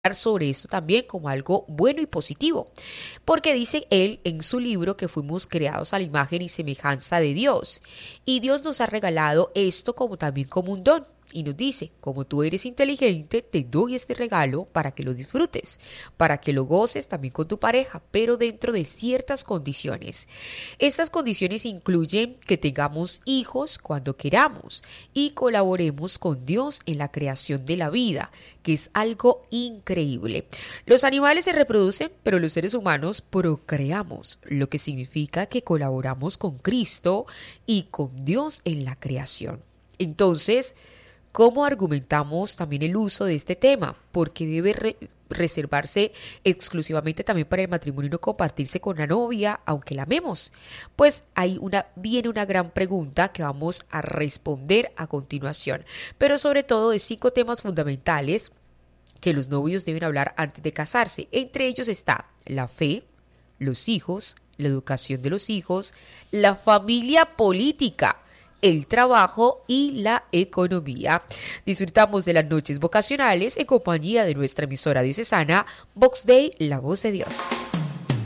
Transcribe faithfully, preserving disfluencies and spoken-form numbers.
sobre esto también como algo bueno y positivo, porque dice él en su libro que fuimos creados a la imagen y semejanza de Dios, y Dios nos ha regalado esto como también como un don. Y nos dice, como tú eres inteligente, te doy este regalo para que lo disfrutes, para que lo goces también con tu pareja, pero dentro de ciertas condiciones. Estas condiciones incluyen que tengamos hijos cuando queramos y colaboremos con Dios en la creación de la vida, que es algo increíble. Los animales se reproducen, pero los seres humanos procreamos, lo que significa que colaboramos con Cristo y con Dios en la creación. Entonces, ¿cómo argumentamos también el uso de este tema? Porque debe re- reservarse exclusivamente también para el matrimonio y no compartirse con la novia, aunque la amemos. Pues ahí una, viene una gran pregunta que vamos a responder a continuación, pero sobre todo de cinco temas fundamentales que los novios deben hablar antes de casarse. Entre ellos está la fe, los hijos, la educación de los hijos, la familia política, el trabajo y la economía. Disfrutamos de las noches vocacionales en compañía de nuestra emisora diocesana Vox Dei, la voz de Dios.